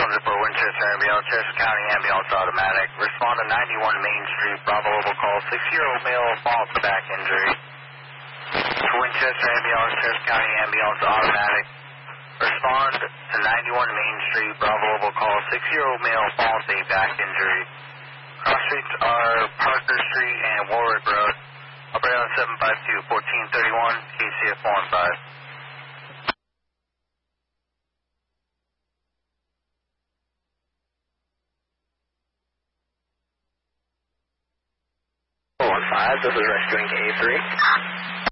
614 Winchester Ambulance, Chester County Ambulance Automatic. Respond to 91 Main Street, Bravo Local Call, 6-year-old male, falls to back injury. Winchester Ambulance, Chester County Ambulance Automatic. Respond to 91 Main Street, Bravo Local Call, 6-year-old male, falls to back injury. Cross streets are Parker Street and Warwick Road. Operator on 752-1431, KCF 15. This is rescuing A3.